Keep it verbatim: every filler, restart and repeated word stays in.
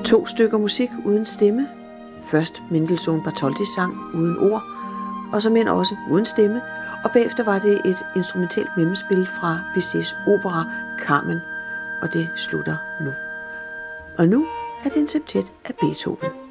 To stykker musik uden stemme. Først Mendelssohn Bartholdy sang uden ord, og som end også uden stemme, og bagefter var det et instrumentalt mellemspil fra Bizets opera Carmen, og det slutter nu. Og nu er det en septet af Beethoven.